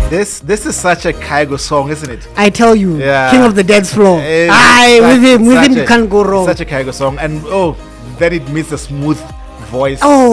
This is such a Kygo song, isn't it? I tell you, Yeah. king of the dance floor. It's With him such you can't go wrong. Such a Kygo song, and then it meets a smooth voice. Oh.